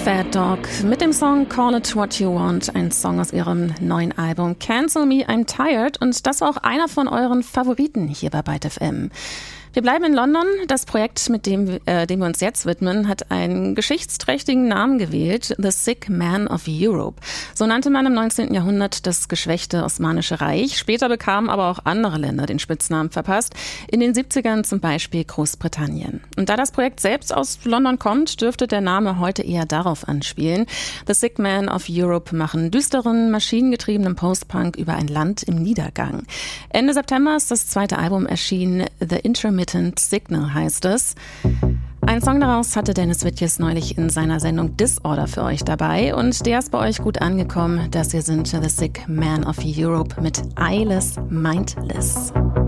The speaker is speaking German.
Fat Dog mit dem Song Call It What You Want, ein Song aus ihrem neuen Album Cancel Me, I'm Tired, und das war auch einer von euren Favoriten hier bei Byte FM. Wir bleiben in London. Das Projekt, mit dem wir uns jetzt widmen, hat einen geschichtsträchtigen Namen gewählt: The Sick Man of Europe. So nannte man im 19. Jahrhundert das geschwächte Osmanische Reich. Später bekamen aber auch andere Länder den Spitznamen verpasst. In den 70ern zum Beispiel Großbritannien. Und da das Projekt selbst aus London kommt, dürfte der Name heute eher darauf anspielen. The Sick Man of Europe machen düsteren, maschinengetriebenen Post-Punk über ein Land im Niedergang. Ende September ist das zweite Album erschienen. The Intermittent Signal heißt es. Ein Song daraus hatte Dennis Wittjes neulich in seiner Sendung Disorder für euch dabei, und der ist bei euch gut angekommen. Das hier sind The Sick Man of Europe mit Eyeless Mindless.